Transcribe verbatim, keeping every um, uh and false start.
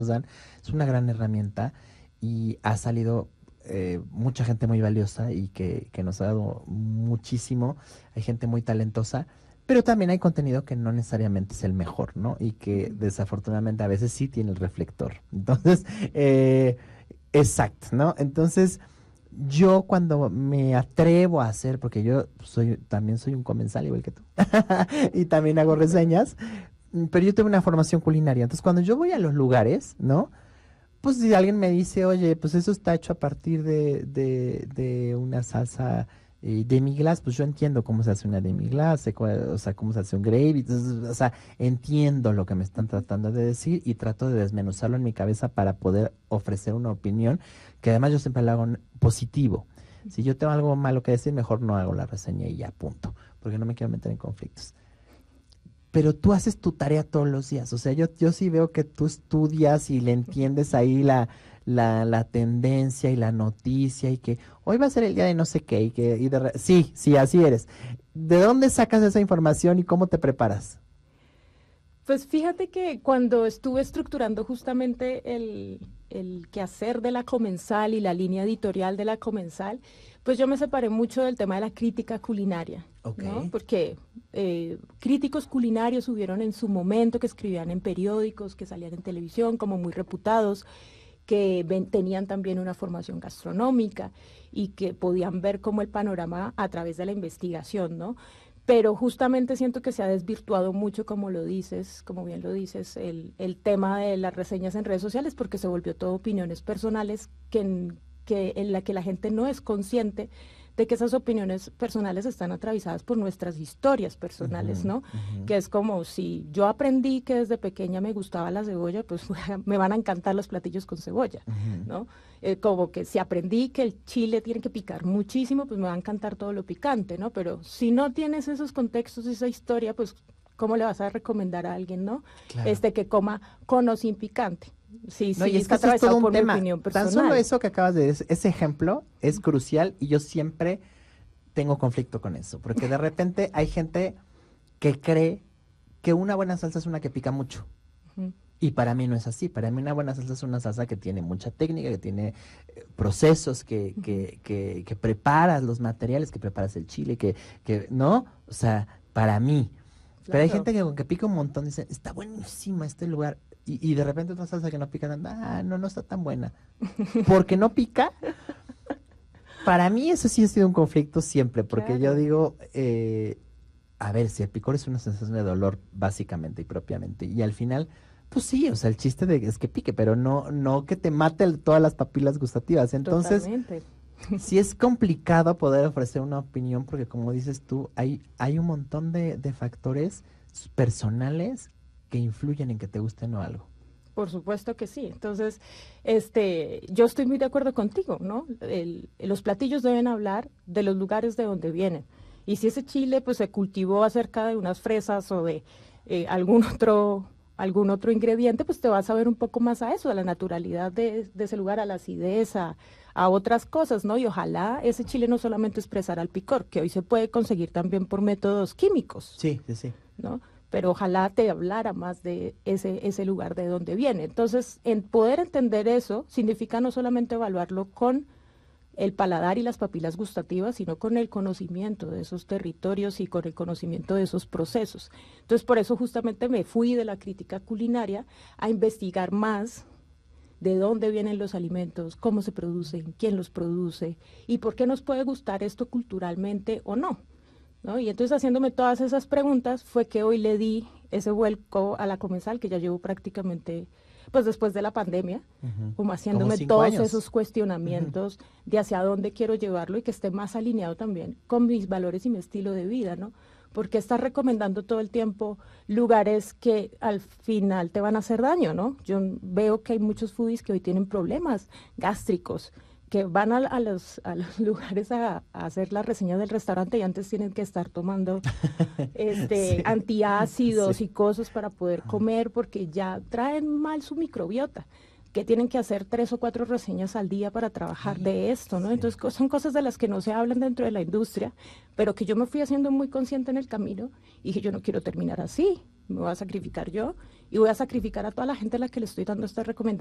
dan, es una gran herramienta y ha salido eh, mucha gente muy valiosa y que, que nos ha dado muchísimo. Hay gente muy talentosa, pero también hay contenido que no necesariamente es el mejor, ¿no? Y que desafortunadamente a veces sí tiene el reflector. Entonces, eh, exacto, ¿no? Entonces, yo cuando me atrevo a hacer, porque yo soy también soy un comensal igual que tú, y también hago reseñas, mm, pero yo tengo una formación culinaria. Entonces, cuando yo voy a los lugares, ¿no? Pues si alguien me dice, oye, pues eso está hecho a partir de, de, de una salsa eh, demi-glace, pues yo entiendo cómo se hace una demi-glace, sé cuál- o sea, cómo se hace un gravy, entonces, o sea, entiendo lo que me están tratando de decir y trato de desmenuzarlo en mi cabeza para poder ofrecer una opinión, que además yo siempre la hago en positivo. Si yo tengo algo malo que decir, mejor no hago la reseña y ya, punto, porque no me quiero meter en conflictos. Pero tú haces tu tarea todos los días. O sea, yo, yo sí veo que tú estudias y le entiendes ahí la, la, la tendencia y la noticia y que hoy va a ser el día de no sé qué y que y de re- sí, sí, así eres. ¿De dónde sacas esa información y cómo te preparas? Pues fíjate que cuando estuve estructurando justamente el, el quehacer de la Comensal y la línea editorial de la Comensal, pues yo me separé mucho del tema de la crítica culinaria, Ok. ¿no? Porque eh, críticos culinarios hubieron en su momento que escribían en periódicos, que salían en televisión como muy reputados, que ven- tenían también una formación gastronómica y que podían ver como el panorama a través de la investigación, ¿no? Pero justamente siento que se ha desvirtuado mucho, como lo dices, como bien lo dices, el, el tema de las reseñas en redes sociales, porque se volvió todo opiniones personales que en, que en la que la gente no es consciente de que esas opiniones personales están atravesadas por nuestras historias personales, Ujú, ¿no? ujú, Que es como si yo aprendí que desde pequeña me gustaba la cebolla, pues me van a encantar los platillos con cebolla, ujú. ¿no? Eh, como que si aprendí que el chile tiene que picar muchísimo, pues me va a encantar todo lo picante, ¿no? Pero si no tienes esos contextos, esa historia, pues ¿cómo le vas a recomendar a alguien, ¿no? Claro. Este que coma con o sin picante. Sí, No, y sí, es que está eso es todo atravesado un por mi tema. opinión Tan solo personal. eso que acabas de decir, ese ejemplo es crucial y yo siempre tengo conflicto con eso, porque de repente hay gente que cree que una buena salsa es una que pica mucho. Ujú, Y para mí no es así. Para mí una buena salsa es una salsa que tiene mucha técnica, que tiene eh, procesos, que, ujú. que, que, que preparas los materiales, que preparas el chile, que, que, ¿no? O sea, para mí. Pero hay Claro. gente que con que pica un montón dice, está buenísimo este lugar. Y, y de repente otra salsa que no pica tanto, ah, no, no está tan buena. Porque no pica, para mí eso sí ha sido un conflicto siempre, porque yo Claro. digo, eh, a ver, si el picor es una sensación de dolor básicamente y propiamente, y al final, pues sí, o sea, el chiste de es que pique, pero no, no que te mate el- todas las papilas gustativas. Entonces, Totalmente. sí es complicado poder ofrecer una opinión, porque como dices tú, hay, hay un montón de, de factores s- personales que influyen en que te guste o no algo. Por supuesto que sí. Entonces, este, yo estoy muy de acuerdo contigo, ¿no? El- los platillos deben hablar de los lugares de donde vienen. Y si ese chile, pues, se cultivó acerca de unas fresas o de eh, algún otro, algún otro ingrediente, pues te vas a ver un poco más a eso, a la naturalidad de, de ese lugar, a la acidez, a, a otras cosas, ¿no? Y ojalá ese chile no solamente expresara el picor, que hoy se puede conseguir también por métodos químicos, Sí, sí, sí. ¿no? Pero ojalá te hablara más de ese, ese lugar de donde viene. Entonces, en poder entender eso significa no solamente evaluarlo con el paladar y las papilas gustativas, sino con el conocimiento de esos territorios y con el conocimiento de esos procesos. Entonces, por eso justamente me fui de la crítica culinaria a investigar más de dónde vienen los alimentos, cómo se producen, quién los produce y por qué nos puede gustar esto culturalmente o no. ¿No? Y entonces haciéndome todas esas preguntas fue que hoy le di ese vuelco a la comensal que ya llevo prácticamente, pues después de la pandemia, Ujú. como Como haciéndome cinco todos años. esos Ujú. cuestionamientos de hacia dónde quiero llevarlo y que esté más alineado también con mis valores y mi estilo de vida, ¿no? Porque estás recomendando todo el tiempo lugares que al final te van a hacer daño, ¿no? Yo veo que hay muchos foodies que hoy tienen problemas gástricos, que van a, a los, a los lugares a, a hacer la reseña del restaurante y antes tienen que estar tomando este, Sí, antiácidos sí. y cosas para poder comer porque ya traen mal su microbiota, que tienen que hacer tres o cuatro reseñas al día para trabajar de esto, ¿no? Sí. Entonces co- son cosas de las que no se hablan dentro de la industria, pero que yo me fui haciendo muy consciente en el camino y que yo no quiero terminar así. me voy a sacrificar yo y voy a sacrificar a toda la gente a la que le estoy dando esta recomendación